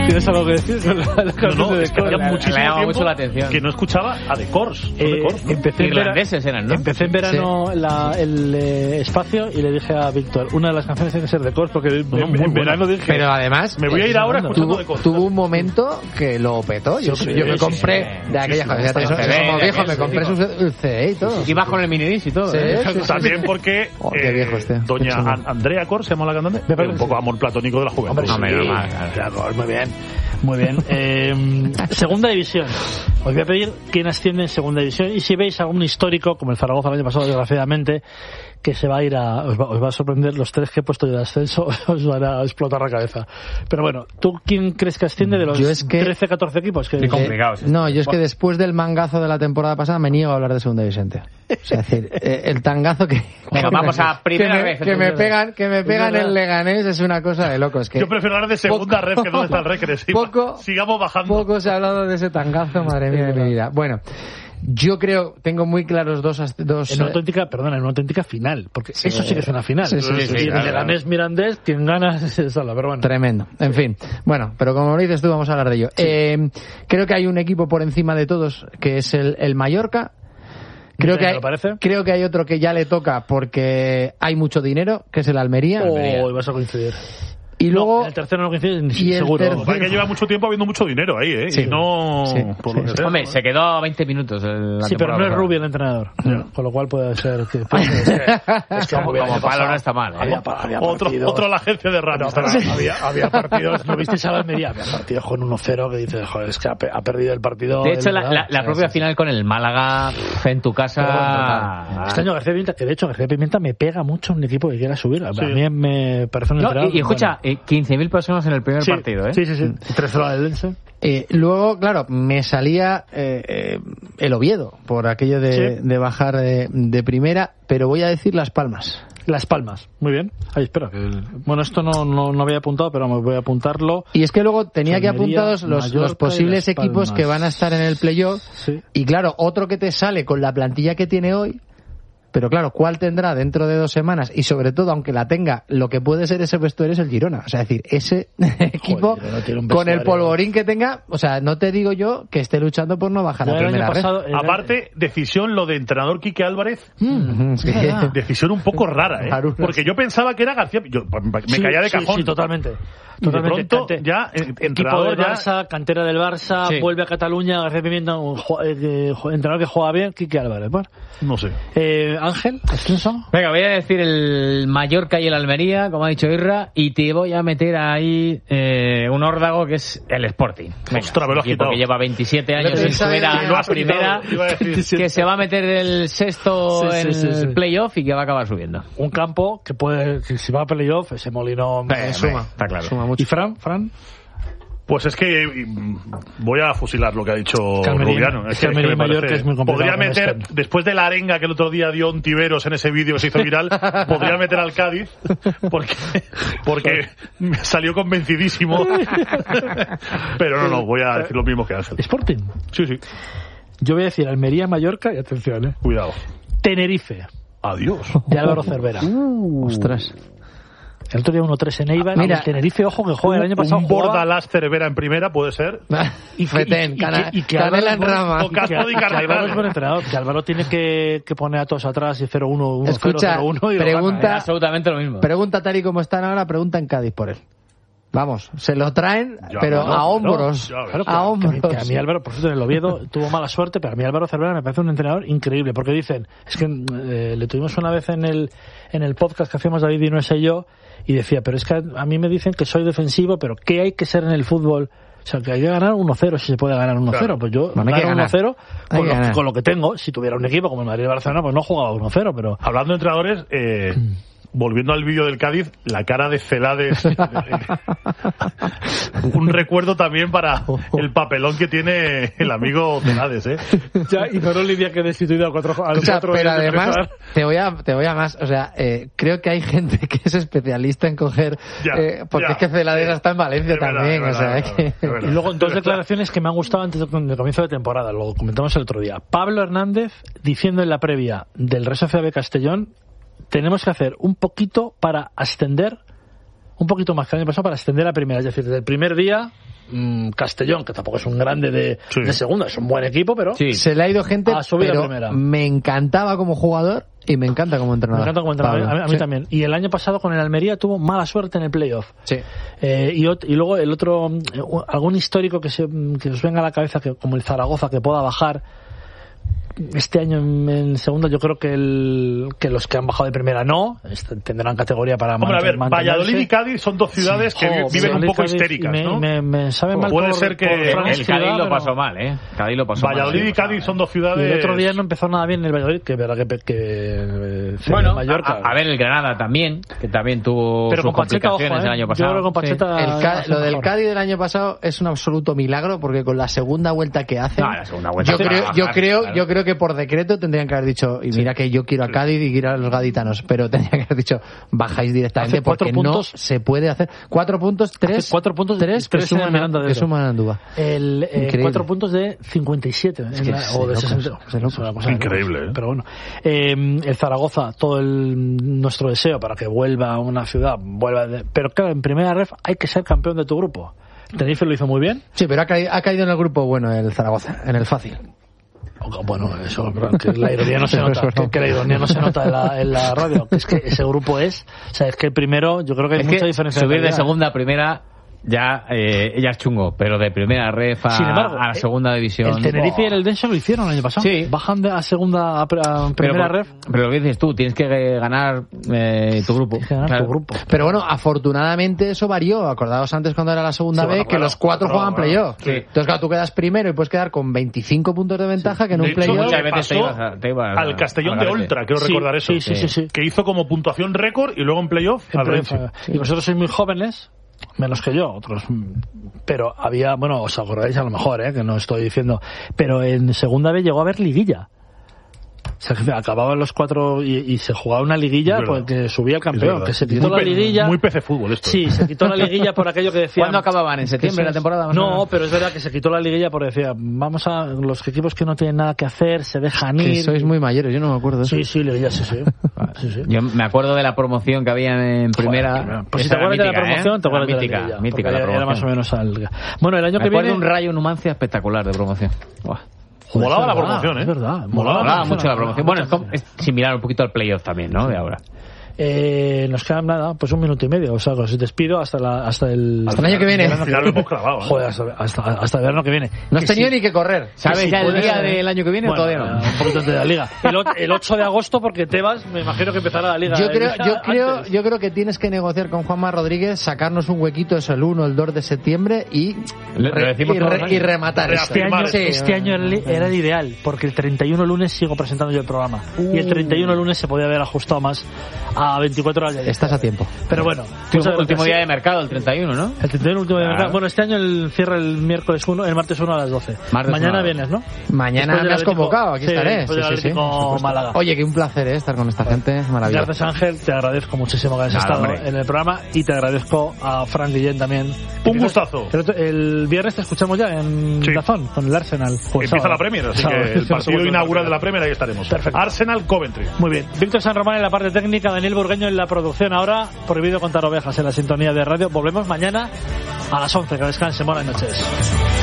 ¿Tienes algo que decir con la No, es que había muchísimo llama tiempo mucho la atención. que no escuchaba a The Course. Irlandeses eran, ¿no? Empecé en verano el espacio y le dije a Víctor, una de las canciones tiene que ser The Course, porque en verano dije, pero además me voy a ir ahora escuchando The Course. tuvo un momento que lo petó. Yo me compré de aquellas cosas. Como viejo, me compré su CD y todo. Ibas con el minidisc y todo. También porque qué viejo doña Andrea Cor, se llama la cantante, un poco amor platónico de la juventud. muy bien, muy bien. Segunda división. Os voy a pedir quién asciende en segunda división, y si veis algún histórico, como el Zaragoza el año pasado, desgraciadamente, que se va a ir os va a sorprender. Los 3 que he puesto yo de ascenso os van a explotar la cabeza. Pero bueno, ¿tú quién crees que asciende de los 13-14 equipos? Qué complicado. No, yo es que después del mangazo de la temporada pasada me niego a hablar de segunda división. Es decir, el tangazo que... Bueno, vamos a primera vez. Que me pegan el Leganés es una cosa de locos. Yo prefiero hablar de segunda red que donde está el Recres. Sigamos bajando. Poco se ha hablado de ese tangazo, madre mía de mi vida. Bueno, yo creo, tengo muy claros dos en una auténtica final, porque eso sí que es una final. Sí, claro. Leganés Mirandés, quien gana es sala, pero bueno. Tremendo. En fin, bueno, pero como lo dices tú, vamos a hablar de ello. Sí. Creo que hay un equipo por encima de todos, que es el Mallorca. Creo que hay otro que ya le toca porque hay mucho dinero, que es el Almería. Vas a coincidir. Y luego el tercero no coincide seguro. Hay que lleva mucho tiempo habiendo mucho dinero ahí, ¿eh? Sí, y no... Sí, por lo que sea. Hombre, se quedó a 20 minutos. Pero no es Rubio el entrenador. Con lo cual puede ser que... es que como palo no está mal, ¿eh? Había otro la agencia de radio. Había partidos, ¿no visteis a la Almería? Había partidos con 1-0 que dices, joder, es que ha perdido el partido. De hecho, la propia final con el Málaga en tu casa... Este año García Pimienta, que de hecho García Pimienta me pega mucho un equipo que quiera subir. A mí me parece un entrenador... Y escucha... 15.000 personas en el primer partido, ¿eh? Sí. 3 horas del Dense. Luego, claro, me salía el Oviedo por aquello de bajar de primera, pero voy a decir Las Palmas. Las Palmas, muy bien. Ahí espera. Bueno, esto no había apuntado, pero me voy a apuntarlo. Y es que luego tenía que apuntados los posibles equipos que van a estar en el playoff. Sí. Y claro, otro que te sale con la plantilla que tiene hoy. Pero claro, ¿cuál tendrá dentro de 2 semanas? Y sobre todo, aunque la tenga, lo que puede ser ese vestuario es el Girona. O sea, es decir, ese equipo con el polvorín que tenga, o sea, no te digo yo que esté luchando por no bajar a primera red. Aparte, decisión lo de entrenador Quique Álvarez. Decisión un poco rara, ¿eh? Porque yo pensaba que era García. Me caía de cajón. Sí, totalmente. Y de pronto ya entrenador del Barça, cantera del Barça, vuelve a Cataluña, García Pimienta, entrenador que juega bien, Quique Álvarez. Bueno, no sé. Ángel, ¿ascenso? Venga, voy a decir el Mallorca y el Almería, como ha dicho Irra, y te voy a meter ahí un órdago que es el Sporting. Ostras, me lo has quitado. Que lleva 27 años sin subir a primera, que se va a meter el sexto en el playoff y que va a acabar subiendo. Un campo que si va a playoff, ese Molino suma. Está claro. Suma mucho. ¿Y Fran? Pues es que voy a fusilar lo que ha dicho Rubiano. Es que me Mallorca es muy complicado. Podría meter, después de la arenga que el otro día dio Ontiveros en ese vídeo que se hizo viral, podría meter al Cádiz, porque salió convencidísimo. Pero no, voy a decir lo mismo que Ángel. ¿Sporting? Sí. Yo voy a decir Almería, Mallorca y atención, Cuidado. Tenerife. Adiós. De Álvaro Cervera. Ostras. El otro día 1-3 en Eibar. Mira, el Tenerife, ojo, que juega el año pasado. Un Bordalás Cervera en primera, puede ser. Y Fetén, Canela en rama. Que Álvaro es buen entrenador. Que Álvaro tiene que poner a todos atrás y 0-1, 1-0, Escucha, 0-1 y pregunta, absolutamente lo mismo. Pregunta tal y como están ahora, pregunta en Cádiz por él. Vamos, se lo traen, pero a hombros. A hombros. Que a mí Álvaro, por cierto, en el Oviedo tuvo mala suerte, pero a mí Álvaro Cervera me parece un entrenador increíble, porque dicen, es que le tuvimos una vez en el podcast que hacíamos David y no sé yo, y decía, pero es que a mí me dicen que soy defensivo, pero ¿qué hay que ser en el fútbol? O sea, que hay que ganar 1-0, si se puede ganar 1-0. Claro. Pues yo gano 1-0 con lo que tengo. Si tuviera un equipo como el Madrid y Barcelona, pues no jugaba 1-0, pero... Hablando de entrenadores, volviendo al vídeo del Cádiz, la cara de Celades. Un recuerdo también para el papelón que tiene el amigo Celades, ¿eh? Ya, y no Lidia que destituido a cuatro. Pero además, te voy a más. O sea, creo que hay gente que es especialista en coger. Porque es que Celades está en Valencia también. Y luego, 2 declaraciones que me han gustado antes del comienzo de temporada. Lo comentamos el otro día. Pablo Hernández diciendo en la previa del Real Sociedad de Castellón: tenemos que hacer un poquito para ascender, un poquito más que el año pasado para ascender a primera. Es decir, desde el primer día Castellón, que tampoco es un grande de segunda, es un buen equipo, pero se le ha ido gente, pero me encantaba como jugador y me encanta como entrenador. Me encanta como entrenador, a mí también. Y el año pasado con el Almería tuvo mala suerte en el playoff. Sí. Y luego el otro, algún histórico que os venga a la cabeza, que como el Zaragoza, que pueda bajar. Este año en segunda yo creo que los que han bajado de primera no tendrán categoría para mantenerse. Hombre, a ver, Valladolid y Cádiz son dos ciudades que viven un poco histéricas, ¿no? Me sabe mal. Puede ser que el Cádiz lo pasó mal, Cádiz lo pasó Valladolid mal, y Cádiz son dos ciudades. Y el otro día no empezó nada bien el Valladolid, que verdad que bueno, Mallorca. A ver, el Granada también, que también tuvo sus complicaciones el año pasado. Yo creo que con Pacheta lo del Cádiz del año pasado es un absoluto milagro, porque con la segunda vuelta que hace, yo creo que por decreto tendrían que haber dicho, y mira que yo quiero a Cádiz y quiero a los gaditanos, pero tendrían que haber dicho, bajáis directamente porque no se puede hacer. 4 puntos, 3 que suman Andúba. 4 puntos de 57 o de 60. Es increíble, pero bueno, el Zaragoza, todo nuestro deseo para que vuelva a una ciudad, pero claro, en primera ref hay que ser campeón de tu grupo. Tenerife lo hizo muy bien. Sí, pero ha caído en el grupo bueno el Zaragoza, en el fácil. Bueno, eso, que la ironía no se nota, que la ironía no se nota en la radio, que es que ese grupo es que el primero, yo creo que hay mucha diferencia. Subir de segunda a primera ya es chungo, pero de primera ref a la segunda división. El Tenerife y el Eldense lo hicieron el año pasado. Sí. Bajan a segunda a primera ref. Pero lo que dices tú, tienes que ganar tu grupo. Tu grupo. Pero bueno, afortunadamente eso varió. Acordaos antes cuando era la segunda vez que los 4 jugaban playoff. Sí. Entonces claro, tú quedas primero y puedes quedar con 25 puntos de ventaja que en un playoff. Muchas veces te ibas al Castellón de Oltra, quiero recordar eso. Sí. Que hizo como puntuación récord y luego en playoff al Renfe. Y vosotros sois muy jóvenes, menos que yo, otros, pero había, bueno, os acordáis a lo mejor, que no estoy diciendo, pero en segunda vez llegó a haber liguilla. O sea, que acababan los 4 y se jugaba una liguilla porque subía el campeón, que se quitó la liguilla. Muy PC fútbol esto. Sí, se quitó la liguilla por aquello que decían. ¿Cuándo acababan? ¿En septiembre la temporada? No, pero es verdad que se quitó la liguilla porque decía, vamos a los equipos que no tienen nada que hacer, se dejan ir. Que sois muy mayores, yo no me acuerdo de eso. Sí, liguilla, sí. Yo me acuerdo de la promoción que había en primera. Pues si te acuerdas de la promoción, te acuerdas de la liguilla. Mítica la promoción. Era más o menos Bueno, el año que viene. Un Rayo Numancia espectacular de promoción. Molaba la promoción, Es verdad. Molaba mucho la promoción. Bueno, es similar un poquito al playoff también, ¿no? De ahora. Nos quedan nada, pues 1 minuto y medio. O sea, os despido hasta el año que viene. Al final lo hemos clavado. Joder, hasta el verano que viene. No has tenido ni que correr. ¿Sabes ya el día del año que viene o todavía no? Un poquito antes de la liga. El 8 de agosto, porque Tebas, me imagino que empezará la liga. Yo creo que tienes que negociar con Juanma Rodríguez, sacarnos un huequito, eso el 1, el 2 de septiembre y rematar. Este año era el ideal, porque el 31 lunes sigo presentando yo el programa. Y el 31 lunes se podía haber ajustado más a 24 horas. Estás a tiempo. Pero bueno. Último día de mercado, el 31, ¿no? El 31 último día de mercado. Bueno, este año cierra el martes 1 a las 12. Mañana vienes, ¿no? Mañana me has convocado, aquí estaré. Sí. Málaga. Oye, que un placer estar con esta gente, maravilloso. Gracias, Ángel, te agradezco muchísimo que hayas estado en el programa y te agradezco a Fran Guillén también. Un gustazo. El viernes te escuchamos ya en Dazón, con el Arsenal. Empieza la Premier, así que el partido inaugural de la Premier ahí estaremos. Perfecto. Arsenal Coventry. Muy bien. Víctor San Román en la parte técnica, Daniel Burgueño en la producción. Ahora, prohibido contar ovejas en la sintonía de radio. Volvemos mañana a las 11. Que descansen. Buenas noches.